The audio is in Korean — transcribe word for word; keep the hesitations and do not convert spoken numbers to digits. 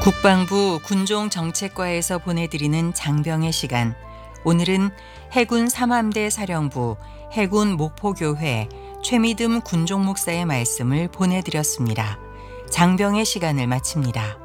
국방부 군종정책과에서 보내드리는 장병의 시간. 오늘은 해군 삼함대 사령부 해군 목포교회 최미듬 군종목사의 말씀을 보내드렸습니다. 장병의 시간을 마칩니다.